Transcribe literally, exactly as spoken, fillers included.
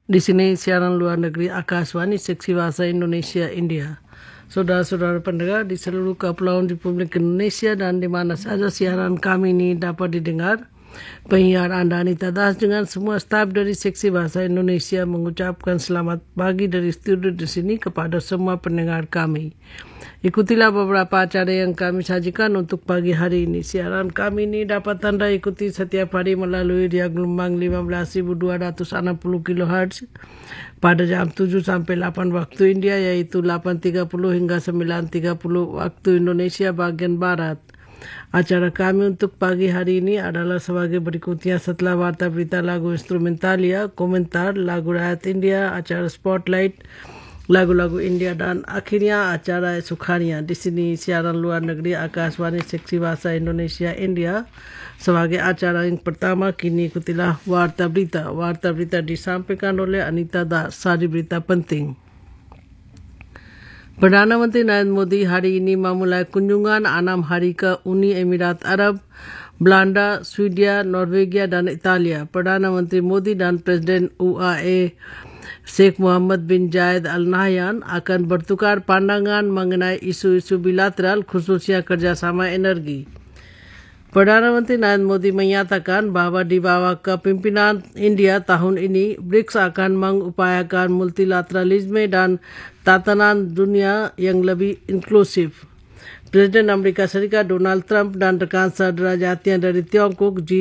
Di sini siaran luar negeri Akashvani Seksi Bahasa Indonesia India. Saudara-saudara pendengar di seluruh kepulauan Republik Indonesia dan di mana saja siaran kami ini dapat didengar. Penyiar Anda Anita Das dengan semua staf dari Seksi Bahasa Indonesia mengucapkan selamat pagi dari studio di sini kepada semua pendengar kami. Ikutilah beberapa acara yang kami sajikan untuk pagi hari ini. Siaran kami ini dapat Anda ikuti setiap hari melalui dia gelombang lima belas ribu dua ratus enam puluh kilohertz pada jam tujuh sampai delapan waktu India, yaitu delapan tiga puluh hingga sembilan tiga puluh waktu Indonesia bagian Barat. Acara kami untuk pagi hari ini adalah sebagai berikutnya: setelah warta berita, lagu instrumentalia, komentar, lagu rakyat India, acara spotlight, lagu-lagu India, dan akhirnya acara Sukhania. Di sini siaran luar negeri Akashvani Seksi Bahasa Indonesia India. Sebagai acara yang pertama, kini ikutilah warta berita. Warta berita disampaikan oleh Anita Das. Sari berita penting. Perdana Menteri Narendra Modi hari ini memulai kunjungan enam hari ke Uni Emirat Arab, Belanda, Swedia, Norwegia, dan Italia. Perdana Menteri Modi dan Presiden U A E Sheikh Mohammed bin Zayed Al Nahyan akan bertukar pandangan mengenai isu-isu bilateral, khususnya kerjasama energi. Perdana Menteri Narendra Modi menyatakan bahawa di bawah kepimpinan India tahun ini, B R I C S akan mengupayakan multilateralisme dan tatanan dunia yang lebih inklusif. Presiden Amerika Serikat Donald Trump dan rekan sederajatnya dari Tiongkok Xi